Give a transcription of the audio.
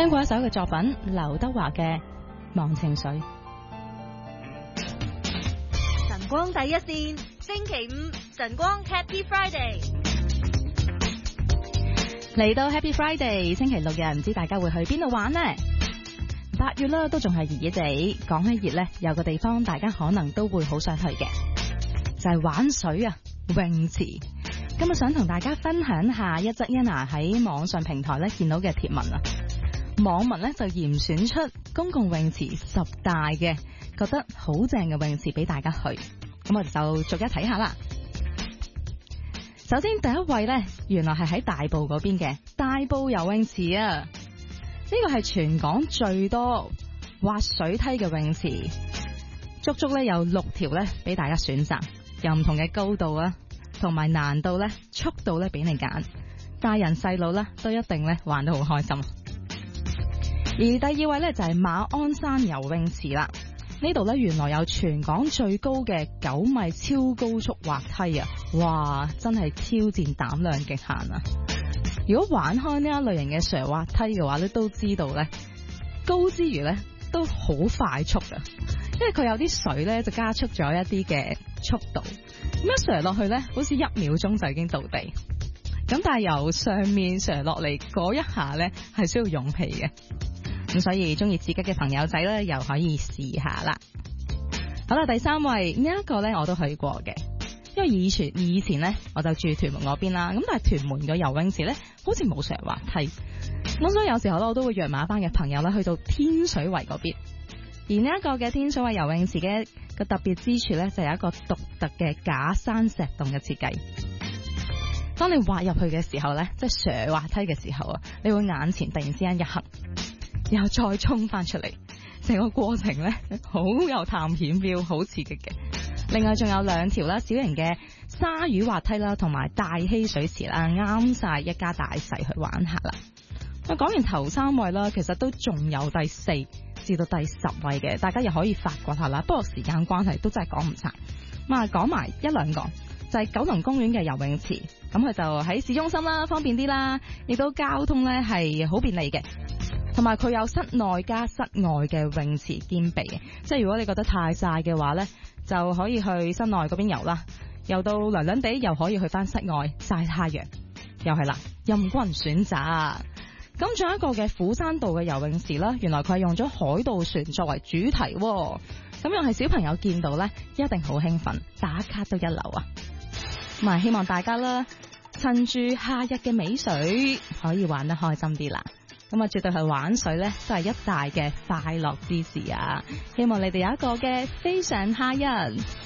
聽過一首嘅作品，劉德華嘅《忘情水》。 晨光第一線，星期五晨光 Happy Friday。 嚟到 Happy Friday， 星期六日，唔知大家會去邊度玩呢？8月啦，都仲係熱熱地。講起熱呢，有個地方大家可能都會好想去嘅，就係玩水啊，泳池。今日想同大家分享下一則Yana喺網上平台咧見到嘅貼文啊。網民咧就嚴選出公共泳池10大嘅覺得好正嘅泳池俾大家去，咁我哋就逐一睇下啦。首先第一位咧，原來係喺大埔嗰邊嘅大埔游泳池啊，呢個係全港最多滑水梯嘅泳池，足足咧有6條咧俾大家選擇，有唔同嘅高度啊，同埋難度咧、速度咧俾你揀，大人細路咧都一定咧玩得好開心。而第二位咧就係馬鞍山游泳池啦，呢度咧原來有全港最高嘅9米超高速滑梯啊！哇，真係挑戰膽量極限啊！如果玩開呢一類型嘅斜滑梯嘅話咧，都知道咧高之餘咧都好快速噶，因為佢有啲水咧就加速咗一啲嘅速度，咁一斜落去咧好似1秒鐘就已經到地，咁但係由上面斜落嚟嗰一下咧係需要勇氣嘅。咁所以中意刺激嘅朋友仔咧，又可以試下啦。好啦，第三位呢一個咧，我都去過嘅，因為以前咧我就住屯門嗰邊啦。咁但係屯門嘅游泳池咧，好似冇斜滑梯。咁所以有時候咧，我都會約埋班嘅朋友咧去到天水圍嗰邊。而呢一個嘅天水圍游泳池嘅個特別之處咧，就有一個獨特嘅假山石洞嘅設計。當你滑入去嘅時候咧，即係斜滑梯嘅時候啊，你會眼前突然之間一黑。然後再衝翻出嚟，成個過程咧好有探險 feel， 好刺激嘅。另外仲有2條啦，小型嘅鯊魚滑梯啦，同埋大溪水池啦，啱晒一家大細去玩下啦。講完頭3位啦，其實都仲有第4至到第10位嘅，大家又可以發掘下啦。不過時間關係都真係講唔晒，咁啊講埋1、2個，就係九龍公園嘅游泳池，咁佢就喺市中心啦，方便啲啦，亦都交通咧係好便利嘅。同埋佢有室內加室外嘅泳池兼備嘅，即係如果你覺得太曬嘅話呢，就可以去室內嗰邊游啦，游到涼涼地又可以去翻室外曬太陽，又係啦，任君選擇。咁仲有一個嘅虎山道嘅游泳池啦，原來佢係用咗海盜船作為主題，咁又係小朋友見到呢，一定好興奮，打卡都一流啊！咁啊，希望大家啦，趁住夏日嘅美水，可以玩得開心啲啦。咁啊，絕對係玩水咧，都係一大嘅快樂之事啊！希望你哋有一個嘅非常夏日。